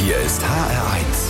Hier ist HR1.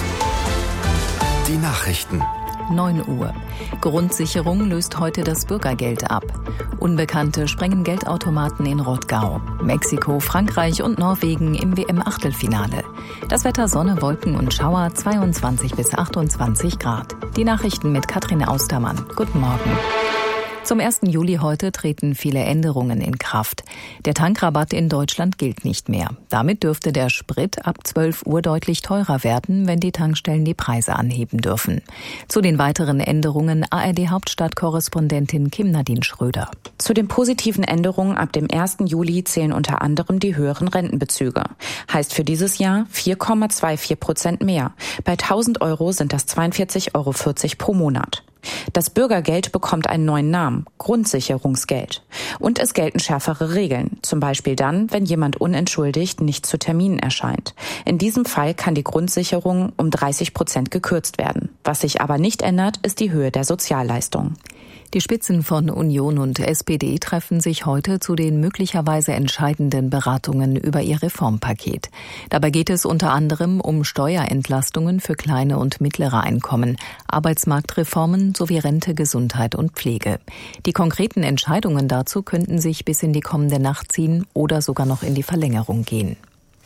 Die Nachrichten. 9 Uhr. Grundsicherung löst heute das Bürgergeld ab. Unbekannte sprengen Geldautomaten in Rottgau. Mexiko, Frankreich und Norwegen im WM-Achtelfinale. Das Wetter Sonne, Wolken und Schauer 22 bis 28 Grad. Die Nachrichten mit Katrin Austermann. Guten Morgen. Zum 1. Juli heute treten viele Änderungen in Kraft. Der Tankrabatt in Deutschland gilt nicht mehr. Damit dürfte der Sprit ab 12 Uhr deutlich teurer werden, wenn die Tankstellen die Preise anheben dürfen. Zu den weiteren Änderungen ARD-Hauptstadtkorrespondentin Kim-Nadine Schröder. Zu den positiven Änderungen ab dem 1. Juli zählen unter anderem die höheren Rentenbezüge. Heißt für dieses Jahr 4,24% mehr. Bei 1.000 Euro sind das 42,40 Euro pro Monat. Das Bürgergeld bekommt einen neuen Namen, Grundsicherungsgeld. Und es gelten schärfere Regeln, zum Beispiel dann, wenn jemand unentschuldigt nicht zu Terminen erscheint. In diesem Fall kann die Grundsicherung um 30% gekürzt werden. Was sich aber nicht ändert, ist die Höhe der Sozialleistung. Die Spitzen von Union und SPD treffen sich heute zu den möglicherweise entscheidenden Beratungen über ihr Reformpaket. Dabei geht es unter anderem um Steuerentlastungen für kleine und mittlere Einkommen, Arbeitsmarktreformen sowie Rente, Gesundheit und Pflege. Die konkreten Entscheidungen dazu könnten sich bis in die kommende Nacht ziehen oder sogar noch in die Verlängerung gehen.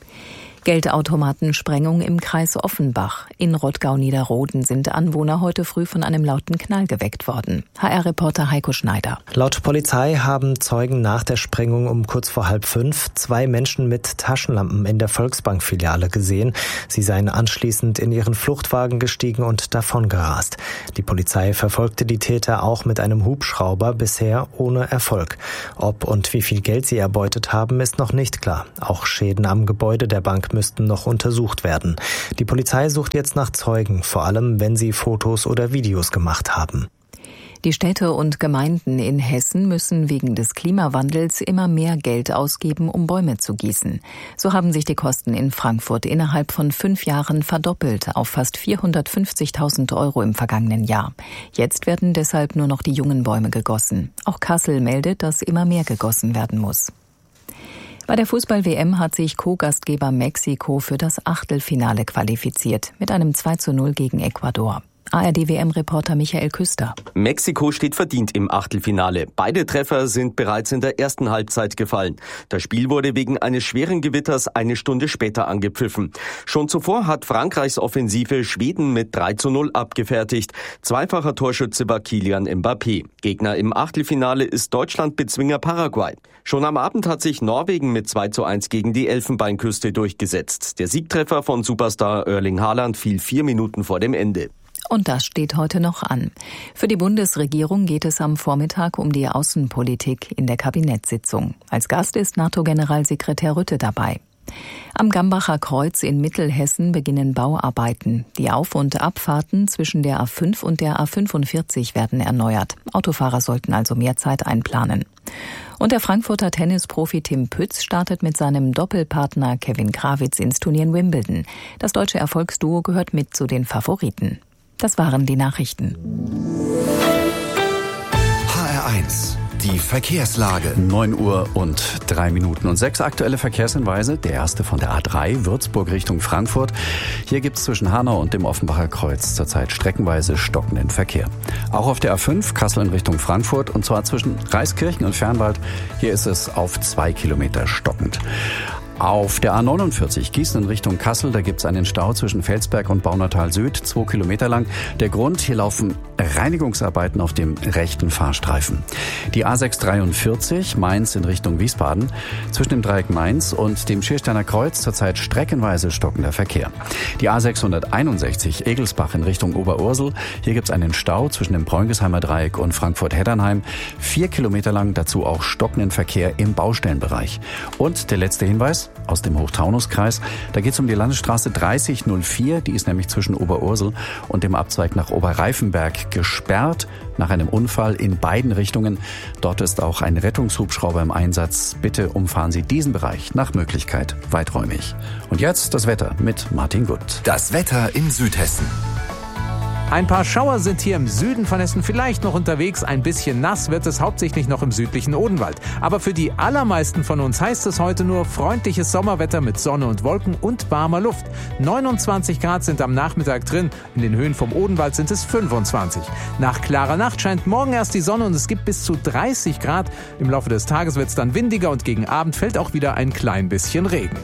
Geldautomatensprengung im Kreis Offenbach. In Rottgau-Niederroden sind Anwohner heute früh von einem lauten Knall geweckt worden. HR-Reporter Heiko Schneider. Laut Polizei haben Zeugen nach der Sprengung um kurz vor 4:30 2 Menschen mit Taschenlampen in der Volksbank-Filiale gesehen. Sie seien anschließend in ihren Fluchtwagen gestiegen und davongerast. Die Polizei verfolgte die Täter auch mit einem Hubschrauber, bisher ohne Erfolg. Ob und wie viel Geld sie erbeutet haben, ist noch nicht klar. Auch Schäden am Gebäude der Bank müssten noch untersucht werden. Die Polizei sucht jetzt nach Zeugen, vor allem wenn sie Fotos oder Videos gemacht haben. Die Städte und Gemeinden in Hessen müssen wegen des Klimawandels immer mehr Geld ausgeben, um Bäume zu gießen. So haben sich die Kosten in Frankfurt innerhalb von 5 Jahren verdoppelt auf fast 450.000 Euro im vergangenen Jahr. Jetzt werden deshalb nur noch die jungen Bäume gegossen. Auch Kassel meldet, dass immer mehr gegossen werden muss. Bei der Fußball-WM hat sich Co-Gastgeber Mexiko für das Achtelfinale qualifiziert, mit einem 2:0 gegen Ecuador. ARD-WM-Reporter Michael Küster. Mexiko steht verdient im Achtelfinale. Beide Treffer sind bereits in der ersten Halbzeit gefallen. Das Spiel wurde wegen eines schweren Gewitters eine Stunde später angepfiffen. Schon zuvor hat Frankreichs Offensive Schweden mit 3:0 abgefertigt. Zweifacher Torschütze war Kylian Mbappé. Gegner im Achtelfinale ist Deutschland-Bezwinger Paraguay. Schon am Abend hat sich Norwegen mit 2:1 gegen die Elfenbeinküste durchgesetzt. Der Siegtreffer von Superstar Erling Haaland fiel 4 Minuten vor dem Ende. Und das steht heute noch an. Für die Bundesregierung geht es am Vormittag um die Außenpolitik in der Kabinettssitzung. Als Gast ist NATO-Generalsekretär Rutte dabei. Am Gambacher Kreuz in Mittelhessen beginnen Bauarbeiten. Die Auf- und Abfahrten zwischen der A5 und der A45 werden erneuert. Autofahrer sollten also mehr Zeit einplanen. Und der Frankfurter Tennisprofi Tim Pütz startet mit seinem Doppelpartner Kevin Krawitz ins Turnier in Wimbledon. Das deutsche Erfolgsduo gehört mit zu den Favoriten. Das waren die Nachrichten. HR1, die Verkehrslage. 9 Uhr und 3 Minuten und 6 aktuelle Verkehrshinweise. Der erste von der A3, Würzburg Richtung Frankfurt. Hier gibt es zwischen Hanau und dem Offenbacher Kreuz zurzeit streckenweise stockenden Verkehr. Auch auf der A5, Kassel in Richtung Frankfurt, und zwar zwischen Reiskirchen und Fernwald. Hier ist es auf 2 Kilometer stockend. Auf der A49 Gießen in Richtung Kassel, da gibt es einen Stau zwischen Felsberg und Baunatal Süd, 2 Kilometer lang. Der Grund, hier laufen Reinigungsarbeiten auf dem rechten Fahrstreifen. Die A643 Mainz in Richtung Wiesbaden, zwischen dem Dreieck Mainz und dem Schiersteiner Kreuz zurzeit streckenweise stockender Verkehr. Die A661 Egelsbach in Richtung Oberursel, hier gibt es einen Stau zwischen dem Bräungesheimer Dreieck und Frankfurt-Heddernheim, 4 Kilometer lang, dazu auch stockenden Verkehr im Baustellenbereich. Und der letzte Hinweis aus dem Hochtaunuskreis. Da geht es um die Landesstraße 3004. Die ist nämlich zwischen Oberursel und dem Abzweig nach Oberreifenberg gesperrt. Nach einem Unfall in beiden Richtungen. Dort ist auch ein Rettungshubschrauber im Einsatz. Bitte umfahren Sie diesen Bereich nach Möglichkeit weiträumig. Und jetzt das Wetter mit Martin Gutt. Das Wetter in Südhessen. Ein paar Schauer sind hier im Süden von Hessen vielleicht noch unterwegs. Ein bisschen nass wird es hauptsächlich noch im südlichen Odenwald. Aber für die allermeisten von uns heißt es heute nur freundliches Sommerwetter mit Sonne und Wolken und warmer Luft. 29 Grad sind am Nachmittag drin. In den Höhen vom Odenwald sind es 25. Nach klarer Nacht scheint morgen erst die Sonne und es gibt bis zu 30 Grad. Im Laufe des Tages wird es dann windiger und gegen Abend fällt auch wieder ein klein bisschen Regen.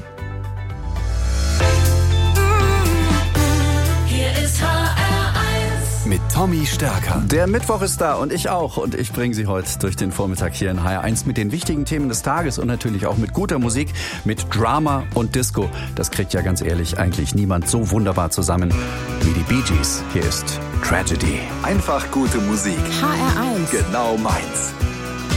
Mit Tommy Stärker. Der Mittwoch ist da und ich auch. Und ich bringe Sie heute durch den Vormittag hier in HR1 mit den wichtigen Themen des Tages und natürlich auch mit guter Musik, mit Drama und Disco. Das kriegt ja ganz ehrlich eigentlich niemand so wunderbar zusammen wie die Bee Gees. Hier ist Tragedy. Einfach gute Musik. HR1. Genau meins.